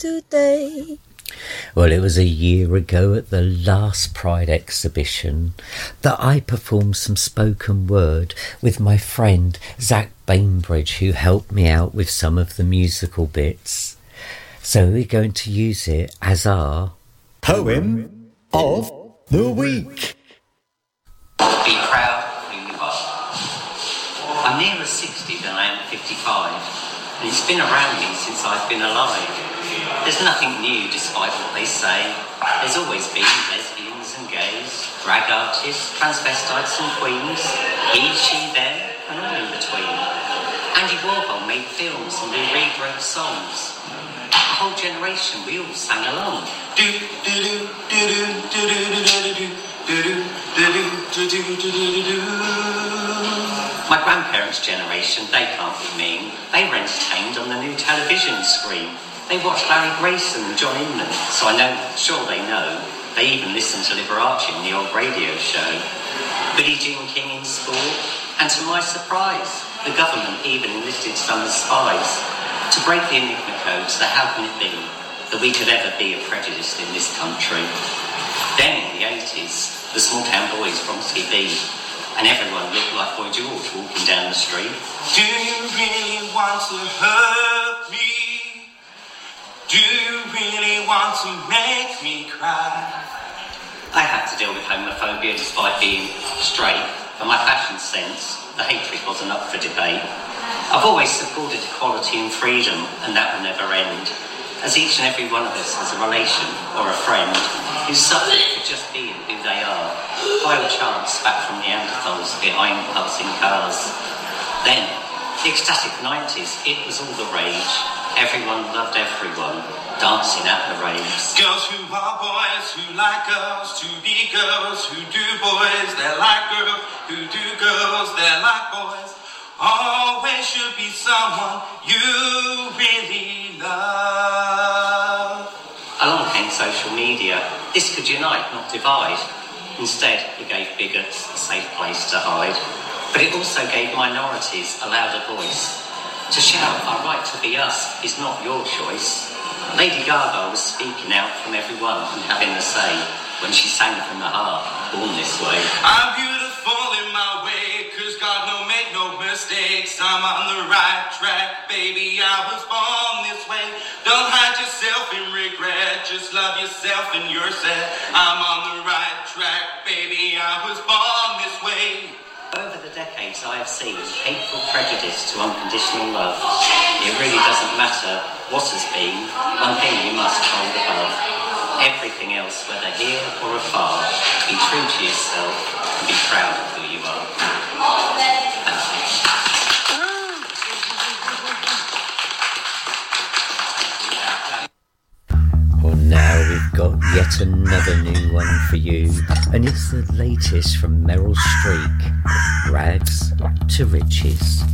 today. Well, it was a year ago at the last Pride exhibition that I performed some spoken word with my friend Zach Bainbridge, who helped me out with some of the musical bits. So we're going to use it as our Poem of the Week. Be proud of who you are. I'm nearer 60 than I am 55, and it's been around me since I've been alive. There's nothing new despite what they say. There's always been lesbians and gays, drag artists, transvestites and queens, he, she, them, and all in between. Andy Warhol made films and we rewrote songs. A whole generation, we all sang along. My grandparents' generation, they can't be mean. They were entertained on the new television screen. They watched Larry Grayson and John Inman, so I know, sure they know. They even listened to Liberace in the old radio show. Billie Jean King in Sport, and to my surprise, the government even enlisted some as spies. To break the Enigma codes, that how can it be that we could ever be prejudiced in this country? Then in the 80s, the small town boys from TV, and everyone looked like Boy George walking down the street. Do you really want to hurt me? Do you really want to make me cry? I had to deal with homophobia despite being straight, and my fashion sense, the hatred wasn't up for debate. I've always supported equality and freedom, and that will never end, as each and every one of us has a relation or a friend who's suffered for just being who they are. Wild chants back from Neanderthals behind passing cars. Then, the ecstatic 90s, it was all the rage. Everyone loved everyone, dancing at the raves. Girls who are boys, who like girls, to be girls, who do boys, they're like girls, who do girls, they're like boys. Always should be someone you really love. Along came social media. This could unite, not divide. Instead, it gave bigots a safe place to hide. But it also gave minorities a louder voice. To shout, our right to be us is not your choice. Lady Gaga was speaking out from everyone and having a say when she sang from the heart, Born This Way. I'm beautiful in my way, cause God no make no mistakes. I'm on the right track, baby, I was born this way. Don't hide yourself in regret, just love yourself and you're set. I'm on the right track, baby, I was born this way. Over the decades I have seen hateful prejudice to unconditional love. It really doesn't matter what has been, one thing you must hold above. Everything else, whether here or afar, be true to yourself and be proud of who you are. Thank you. Well, now we've got yet another new one for you, and it's the latest from Meryl Streep, Rags to Riches.